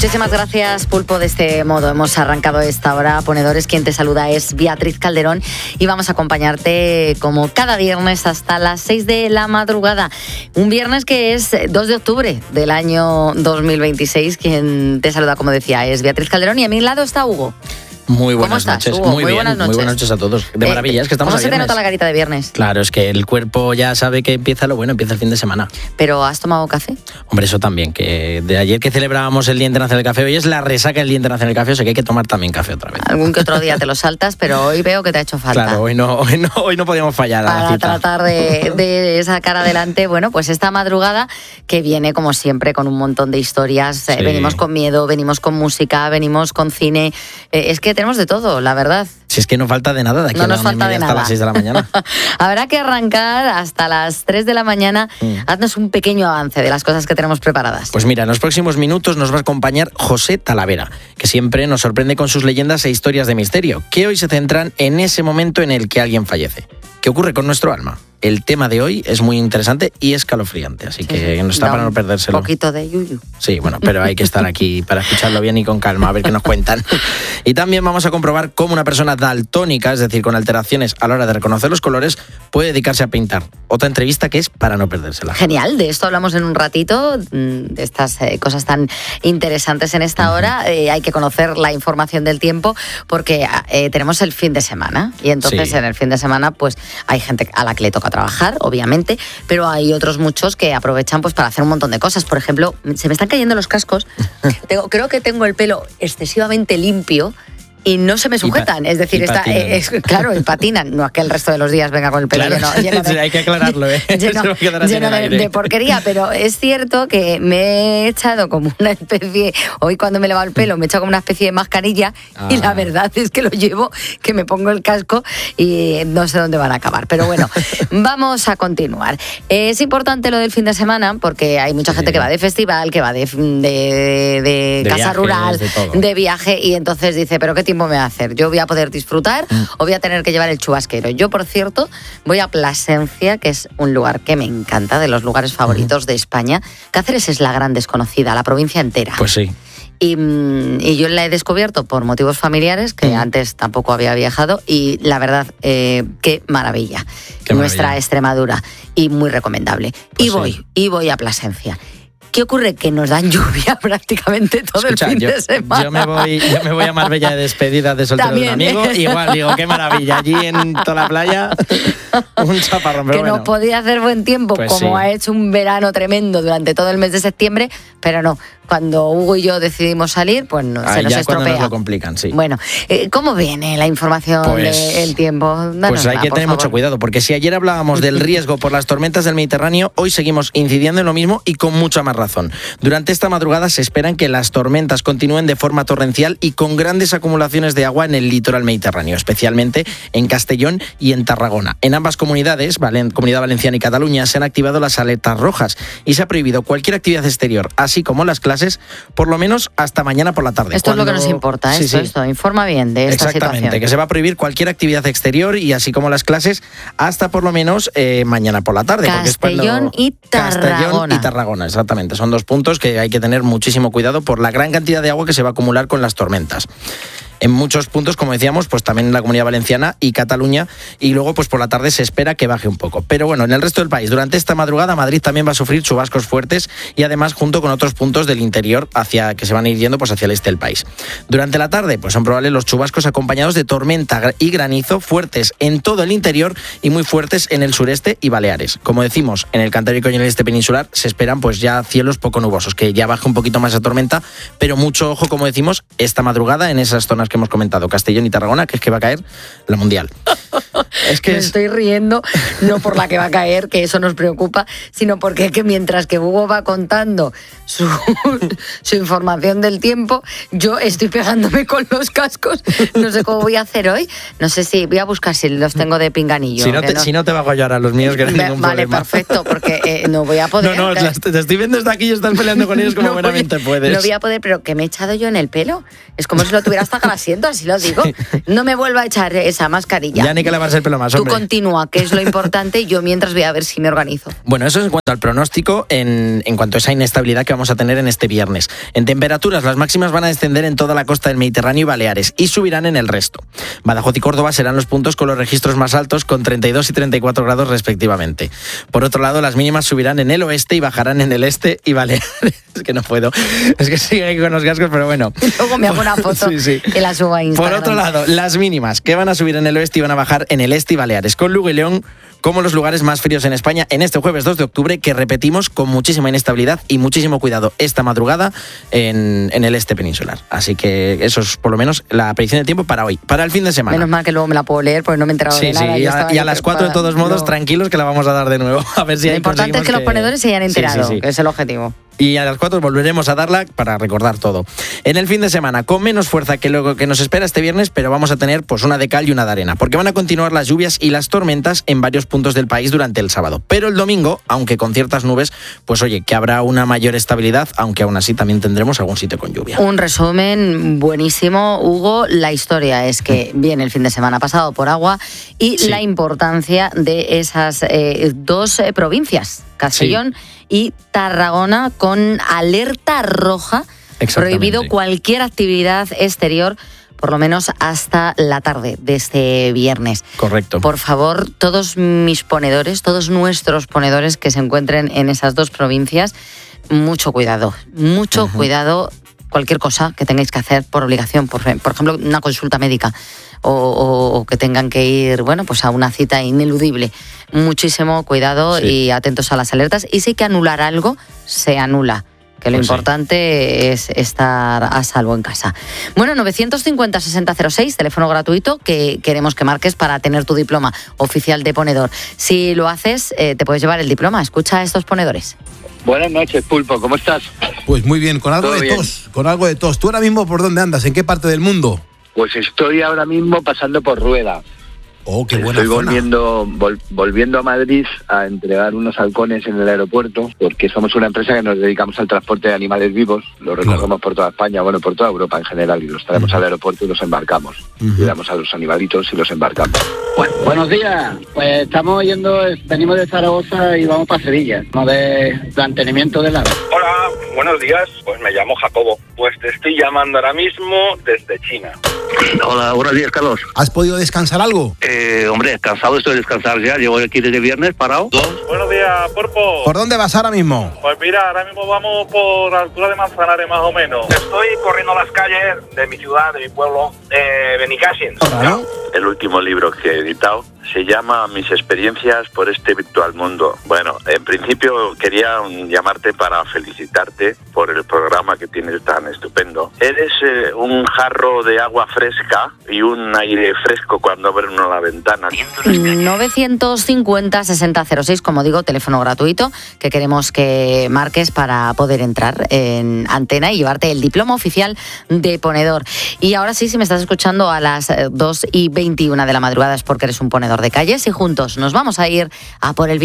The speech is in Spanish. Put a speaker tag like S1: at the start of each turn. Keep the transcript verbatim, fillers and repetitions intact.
S1: Muchísimas gracias, Pulpo. De este modo hemos arrancado esta hora. Ponedores, quien te saluda es Beatriz Calderón y vamos a acompañarte como cada viernes hasta las seis de la madrugada. Un viernes que es dos de octubre del año dos mil veintiséis. Quien te saluda, como decía, es Beatriz Calderón y a mi lado está Hugo.
S2: Muy buenas
S1: ¿Cómo estás,
S2: noches.
S1: Hugo?
S2: Muy,
S1: Muy
S2: bien,
S1: buenas noches.
S2: Muy buenas noches a todos. De maravilla,
S1: eh,
S2: es que estamos
S1: ¿Cómo
S2: a
S1: se te
S2: viernes.
S1: nota la carita de viernes?
S2: Claro, es que el cuerpo ya sabe que empieza lo bueno, empieza el fin de semana.
S1: ¿Pero has tomado café?
S2: Hombre, eso también, que de ayer que celebrábamos el Día Internacional del Café, hoy es la resaca del Día Internacional del Café, o sea que hay que tomar también café otra vez.
S1: Algún que otro día te lo saltas, pero hoy veo que te ha hecho falta.
S2: Claro, hoy no, hoy no, hoy no podíamos fallar a la
S1: Para
S2: cita.
S1: tratar de, de sacar adelante, bueno, pues esta madrugada que viene, como siempre, con un montón de historias.
S2: Sí.
S1: Eh, venimos con miedo, venimos con música, venimos con cine. Eh, es que tenemos de todo, la verdad.
S2: Si es que no falta de nada, de aquí
S1: No
S2: a la
S1: nos
S2: una y
S1: falta
S2: media
S1: de
S2: hasta
S1: nada.
S2: las seis de la mañana.
S1: Habrá que arrancar hasta las tres de la mañana.
S2: Mm.
S1: Haznos un pequeño avance de las cosas que tenemos preparadas.
S2: Pues mira, en los próximos minutos nos va a acompañar José Talavera, que siempre nos sorprende con sus leyendas e historias de misterio, que hoy se centran en ese momento en el que alguien fallece. ¿Qué ocurre con nuestro alma? El tema de hoy es muy interesante y escalofriante, así que sí, no está
S1: Da
S2: para no
S1: un
S2: perdérselo.
S1: poquito de yuyu.
S2: Sí, bueno, pero hay que estar aquí para escucharlo bien y con calma, a ver qué nos cuentan. Y también vamos a comprobar cómo una persona daltónica, es decir, con alteraciones a la hora de reconocer los colores, puede dedicarse a pintar. Otra entrevista que es para no perdérsela.
S1: Genial, de esto hablamos en un ratito, de estas eh, cosas tan interesantes en esta hora. Eh, hay que conocer la información del tiempo porque eh, tenemos el fin de semana y entonces
S2: Sí.
S1: en el fin de semana pues hay gente a la que le toca trabajar, obviamente, pero hay otros muchos que aprovechan pues para hacer un montón de cosas. Por ejemplo, se me están cayendo los cascos. tengo, creo que tengo el pelo excesivamente limpio y no se me sujetan,
S2: Y pa-
S1: es decir,
S2: y
S1: está,
S2: patinan.
S1: eh, es, claro, y patinan, no es que el resto de los días venga con el pelo
S2: Claro,
S1: lleno, lleno de,
S2: hay que aclararlo, ¿eh?
S1: lleno,
S2: Se va a quedar así
S1: lleno
S2: en el
S1: de,
S2: aire.
S1: de porquería, pero es cierto que me he echado como una especie, hoy cuando me he lavado el pelo me he echado como una especie de mascarilla
S2: Ah.
S1: y la verdad es que lo llevo, que me pongo el casco y no sé dónde van a acabar, pero bueno, vamos a continuar. Es importante lo del fin de semana porque hay mucha gente
S2: Sí.
S1: que va de festival, que va de, de, de
S2: De
S1: casa
S2: viajes,
S1: rural,
S2: de todo.
S1: de viaje y entonces dice, pero ¿qué tiempo me va a hacer? Yo voy a poder disfrutar
S2: Mm.
S1: o voy a tener que llevar el chubasquero. Yo, por cierto, voy a Plasencia, que es un lugar que me encanta, de los lugares favoritos de España. Cáceres es la gran desconocida, la provincia entera.
S2: Pues sí.
S1: Y, mm, y yo la he descubierto por motivos familiares, que
S2: Mm.
S1: antes tampoco había viajado, y la verdad, eh, qué maravilla.
S2: Qué
S1: Nuestra
S2: maravilla.
S1: Extremadura, y muy recomendable.
S2: Pues
S1: y
S2: sí.
S1: voy, y voy a Plasencia. ¿Qué ocurre? Que nos dan lluvia prácticamente todo
S2: Escucha,
S1: el fin
S2: yo,
S1: de semana.
S2: yo me voy, yo me voy a Marbella de despedida de soltero de un
S1: También,
S2: amigo.
S1: ¿eh?
S2: Igual digo, qué maravilla. Allí en toda la playa, un chaparrón. Pero
S1: que
S2: bueno.
S1: nos podía hacer buen tiempo,
S2: Pues
S1: como
S2: sí.
S1: ha hecho un verano tremendo durante todo el mes de septiembre, pero no. Cuando Hugo y yo decidimos salir, pues no,
S2: Ahí
S1: se nos
S2: ya es cuando
S1: estropea.
S2: nos lo complican, sí.
S1: Bueno, eh, ¿cómo viene la información
S2: Pues-
S1: del tiempo? Danosla,
S2: Pues hay que
S1: por
S2: tener
S1: favor.
S2: mucho cuidado, porque si ayer hablábamos del riesgo por las tormentas del Mediterráneo, hoy seguimos incidiendo en lo mismo y con mucha más razón. Durante esta madrugada se esperan que las tormentas continúen de forma torrencial y con grandes acumulaciones de agua en el litoral mediterráneo, especialmente en Castellón y en Tarragona. En ambas comunidades, Valen- Comunidad Valenciana y Cataluña, se han activado las alertas rojas y se ha prohibido cualquier actividad exterior, así como las clases, por lo menos hasta mañana por la tarde.
S1: Esto es lo que
S2: Cuando-
S1: nos importa,
S2: Sí,
S1: esto,
S2: sí.
S1: esto, informa bien de esta
S2: Exactamente,
S1: situación.
S2: que se va a prohibir cualquier actividad exterior y así como las clases hasta por lo menos eh, mañana por la tarde. porque es cuando-
S1: Castellón y Tarragona.
S2: Castellón y Tarragona, exactamente. Son dos puntos que hay que tener muchísimo cuidado por la gran cantidad de agua que se va a acumular con las tormentas. En muchos puntos, como decíamos, pues también en la Comunidad Valenciana y Cataluña, y luego pues por la tarde se espera que baje un poco. Pero bueno, en el resto del país, durante esta madrugada Madrid también va a sufrir chubascos fuertes y además junto con otros puntos del interior hacia que se van a ir yendo pues hacia el este del país. Durante la tarde pues son probables los chubascos acompañados de tormenta y granizo fuertes en todo el interior y muy fuertes en el sureste y Baleares. Como decimos, en el Cantábrico y en el este peninsular se esperan pues ya cielos poco nubosos, que ya baje un poquito más la tormenta, pero mucho ojo, como decimos, esta madrugada en esas zonas que hemos comentado, Castellón y Tarragona, que es que va a caer la mundial. Es que
S1: Me
S2: es...
S1: estoy riendo, no por la que va a caer, que eso nos preocupa, sino porque es que mientras que Hugo va contando su, su información del tiempo, yo estoy pegándome con los cascos. No sé cómo voy a hacer hoy. No sé si voy a buscar si los tengo de pinganillo.
S2: Si no,
S1: que
S2: te,
S1: no-
S2: si no te bajo yo ahora los míos, que no hay ningún
S1: Vale,
S2: problema.
S1: perfecto, porque eh, no voy a poder.
S2: No, no, las- te estoy viendo desde aquí y estás peleando con ellos como
S1: No voy-
S2: buenamente puedes.
S1: No voy a poder, pero que me he echado yo en el pelo. Es como si lo tuviera hasta grasiento, así lo digo. No me vuelva a echar esa mascarilla.
S2: Ya ni que lavarse el pelo más,
S1: Tú
S2: hombre.
S1: continúa, que es lo importante, yo mientras voy a ver si me organizo.
S2: Bueno, eso es en cuanto al pronóstico, en, en cuanto a esa inestabilidad que vamos a tener en este viernes. En temperaturas, las máximas van a descender en toda la costa del Mediterráneo y Baleares y subirán en el resto. Badajoz y Córdoba serán los puntos con los registros más altos, con treinta y dos y treinta y cuatro grados respectivamente. Por otro lado, las mínimas subirán en el oeste y bajarán en el este y Baleares. Es que no puedo. Es que sigue aquí con los cascos, pero bueno.
S1: Luego me hago una foto
S2: Sí, sí.
S1: y la subo a Instagram.
S2: Por otro lado, las mínimas que van a subir en el oeste y van a bajar en el este y Baleares, con Lugo y León como los lugares más fríos en España en este jueves dos de octubre, que repetimos con muchísima inestabilidad y muchísimo cuidado esta madrugada en, en el este peninsular. Así que eso es por lo menos la predicción de tiempo para hoy, para el fin de semana.
S1: Menos mal que luego me la puedo leer porque no me he enterado
S2: Sí,
S1: de
S2: sí,
S1: nada.
S2: y
S1: Yo
S2: a,
S1: estaba
S2: y a
S1: yo
S2: las cuatro de
S1: preocupada.
S2: todos modos,
S1: No.
S2: tranquilos que la vamos a dar de nuevo. A ver si
S1: Lo
S2: ahí
S1: importante es que los
S2: conseguimos
S1: ponedores se hayan
S2: Sí, sí,
S1: enterado,
S2: sí.
S1: que es el objetivo.
S2: Y a las cuatro volveremos a darla para recordar todo. En el fin de semana, con menos fuerza que lo que nos espera este viernes, pero vamos a tener pues una de cal y una de arena, porque van a continuar las lluvias y las tormentas en varios puntos del país durante el sábado. Pero el domingo, aunque con ciertas nubes, pues oye, que habrá una mayor estabilidad, aunque aún así también tendremos algún sitio con lluvia.
S1: Un resumen buenísimo, Hugo. La historia es que viene el fin de semana pasado por agua y
S2: Sí.
S1: la importancia de esas eh, dos eh, provincias, Castellón y Tarragona, con alerta roja,
S2: Exactamente.
S1: prohibido cualquier actividad exterior, por lo menos hasta la tarde de este viernes.
S2: Correcto.
S1: Por favor, todos mis ponedores, todos nuestros ponedores que se encuentren en esas dos provincias, mucho cuidado, mucho
S2: Ujú.
S1: cuidado. Cualquier cosa que tengáis que hacer por obligación, por, por ejemplo, una consulta médica o, o- o que tengan que ir, bueno, pues a una cita ineludible. Muchísimo cuidado
S2: Sí.
S1: y atentos a las alertas. Y si hay que anular algo, se anula. Que lo
S2: Pues sí.
S1: importante es estar a salvo en casa. Bueno, novecientos cincuenta sesenta cero seis, teléfono gratuito que queremos que marques para tener tu diploma oficial de ponedor. Si lo haces, eh, te puedes llevar el diploma. Escucha a estos ponedores.
S3: Buenas noches, Pulpo, ¿cómo estás?
S4: Pues muy bien, con algo
S3: Todo
S4: de
S3: bien.
S4: tos, con algo de tos. ¿Tú ahora mismo por dónde andas? ¿En qué parte del mundo?
S3: Pues estoy ahora mismo pasando por Rueda.
S4: Oh, qué buena
S3: Estoy
S4: zona.
S3: volviendo, vol- volviendo a Madrid a entregar unos halcones en el aeropuerto, porque somos una empresa que nos dedicamos al transporte de animales vivos. Los recogemos
S4: Claro.
S3: por toda España, bueno, por toda Europa en general, y los traemos
S4: Ujú.
S3: al aeropuerto y los embarcamos.
S4: Ujú.
S3: Cuidamos a los animalitos y los embarcamos.
S5: Bueno, buenos días. Pues estamos yendo, venimos de Zaragoza y vamos para Sevilla, no de mantenimiento del ave.
S6: Hola, buenos días. Pues me llamo Jacobo. Pues te estoy llamando ahora mismo desde China.
S7: Hola, buenos días, Carlos.
S4: ¿Has podido descansar algo?
S7: Eh, hombre, cansado estoy de descansar ya. Llevo aquí desde viernes parado.
S6: Buenos días, Porpo.
S4: ¿Por dónde vas ahora mismo?
S6: Pues mira, ahora mismo vamos por altura de Manzanares más o menos. Estoy corriendo las calles de mi ciudad, de mi pueblo, de Benicassin.
S4: Claro.
S8: El último libro que he editado se llama Mis experiencias por este virtual mundo. Bueno, en principio quería mm, llamarte para felicitarte por el programa que tienes tan estupendo. Eres eh, un jarro de agua fresca y un aire fresco cuando abre uno la ventana.
S1: novecientos cincuenta sesenta cero seis, como digo, teléfono gratuito que queremos que marques para poder entrar en antena y llevarte el diploma oficial de ponedor. Y ahora sí, si me estás escuchando a las eh, dos y veintiuna de la madrugada es porque eres un ponedor de calles y juntos nos vamos a ir a por el